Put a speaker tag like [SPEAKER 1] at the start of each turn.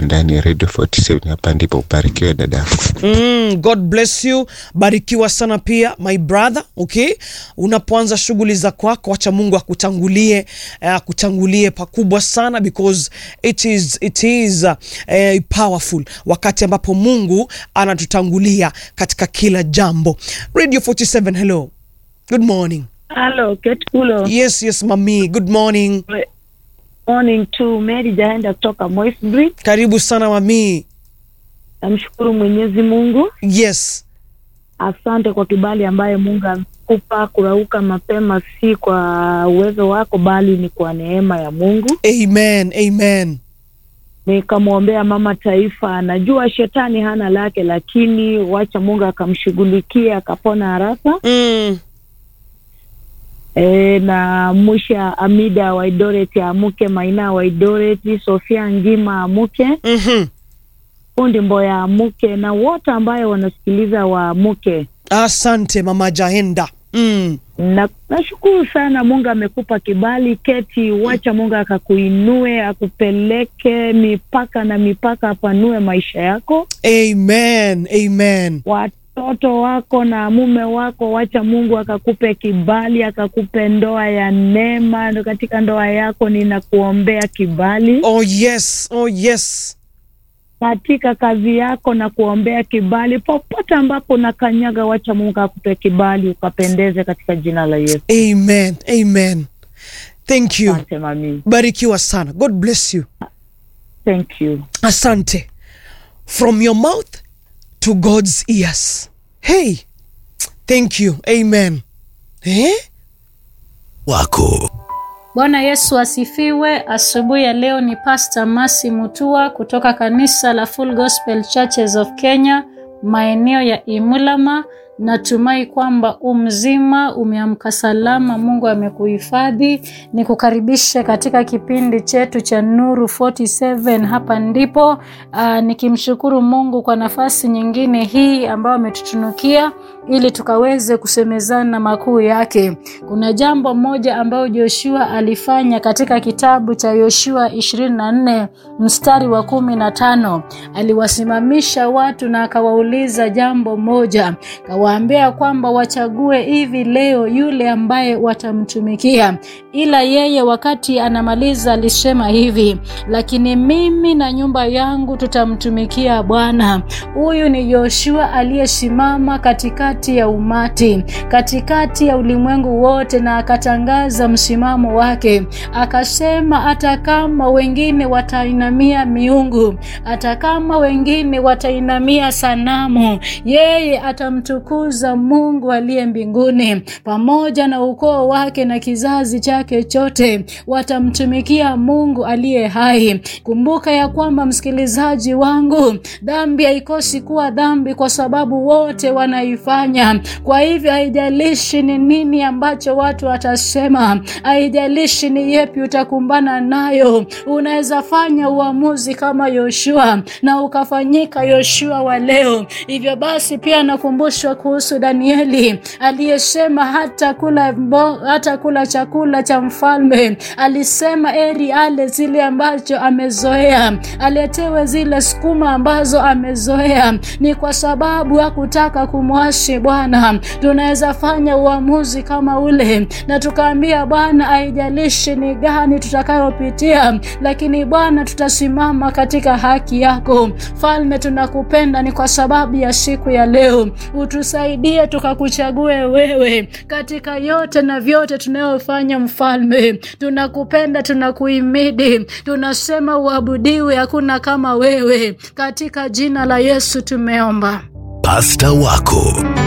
[SPEAKER 1] ndani ya Radio 47. Hapa ndipo ubarikiwe dada.
[SPEAKER 2] God bless you. Barikiwa sana pia my brother. Okay, unapoanza shughuli za kwako, acha Mungu akutangulie pakubwa sana, because it is powerful wakati ambapo Mungu anatutangulia katika kila jambo. Radio 47, hello, good morning.
[SPEAKER 3] Hello, Ketulo.
[SPEAKER 2] Yes mami, good morning.
[SPEAKER 3] Morning to Mary Jaenda kutoka Moisbridge.
[SPEAKER 2] Karibu sana mami.
[SPEAKER 3] Namshukuru Mwenyezi Mungu.
[SPEAKER 2] Yes.
[SPEAKER 3] Asante kwa kibali ambaye Mungu amekupa kurauka mapema, si kwa uwezo wako bali ni kwa neema ya Mungu.
[SPEAKER 2] Amen.
[SPEAKER 3] Nikamwombea mama taifa. Najua shetani hana lake, lakini wacha Mungu akamshughulikia akapona haraka. Na Musha Amida wa Idoreti amuke, Maina wa Idoreti, Sofia Ngima amuke. Fundi Mboya amuke, na wote ambaye wanasikiliza wa amuke.
[SPEAKER 2] Asante mama Jaenda.
[SPEAKER 3] Nashukuru sana, Mungu amekupa kibali Keti. Wacha Mungu akakuinue, akupeleke mipaka na mipaka, apanue maisha yako.
[SPEAKER 2] Amen.
[SPEAKER 3] Watoto wako na mume wako, wacha Mungu akakupe kibali, akakupe ndoa ya neema. Katika ndoa yako ninakuombea kibali.
[SPEAKER 2] Oh yes.
[SPEAKER 3] Katika kazi yako na kuombea kibali, popote ambapo nakanyaga, wacha Mungu akupe kibali, ukapendeze katika jina la Yesu.
[SPEAKER 2] Amen. Thank you.
[SPEAKER 3] Asante mami.
[SPEAKER 2] Barikiwa sana. God bless you.
[SPEAKER 3] Thank you.
[SPEAKER 2] Asante. From your mouth to God's ears. Hey. Thank you. Amen.
[SPEAKER 4] Wako.
[SPEAKER 5] Bwana Yesu asifiwe. Asubuhi ya leo ni Pastor Masi Mutua kutoka kanisa la Full Gospel Churches of Kenya, maeneo ya Imulama. Natumai kwamba umzima, umeamka salama, Mungu amekuhifadhi. Nikukaribisha katika kipindi chetu cha Nuru 47. Hapa ndipo nikimshukuru Mungu kwa nafasi nyingine hii ambayo ametutunukia ili tukaweze kusemezana makuu yake. Kuna jambo moja ambalo Joshua alifanya katika kitabu cha Yoshua 24 mstari wa 15. Aliwasimamisha watu na akawauliza jambo moja. Kawaambia kwamba wachague hivi leo yule ambaye watamtumikia. Ila yeye wakati anamaliza alisema hivi: lakini mimi na nyumba yangu tutamtumikia Bwana. Huyu ni Joshua aliyesimama katikati ya umati, katikati ya ulimwengu wote, na akatangaza msimamo wake. Akasema hata kama wengine watainamia miungu, hata kama wengine watainamia sanamu, yeye atamtukuza Mungu aliye mbinguni. Pamoja na ukoo wake na kizazi chake chote watamtumikia Mungu aliye hai. Kumbuka ya kwamba, msikilizaji wangu, dhambi haikosi kuwa dhambi kwa sababu wote wanaifanya. Kwa hivyo haijalishi ni nini ambacho watu watasema, haijalishi ni yepi utakumbana nayo, unaweza fanya uamuzi kama Yoshua na ukafanyika Yoshua wa leo. Hivyo basi pia nakumbushwa kuhusu Danieli aliyesema hata kula chakula cha mfalme. Alisema eri ale zile ambacho amezoea, aletewe zile sukuma ambazo amezoea. Ni kwa sababu hakutaka kumwasi Bwana. Tunaweza fanya uamuzi kama ule na tukaambia Bwana, haijalishi ni gani tutakayopitia, lakini Bwana tutasimama katika haki yako. Falme, tunakupenda ni kwa sababu ya siku ya leo. Utusaidie tukakuchague wewe katika yote na vyote tunayofanya. Mfalme, tunakupenda, tunakuhimidi, tunasema uabudiwe, hakuna kama wewe. Katika jina la Yesu tumeomba.
[SPEAKER 4] Pastor wako.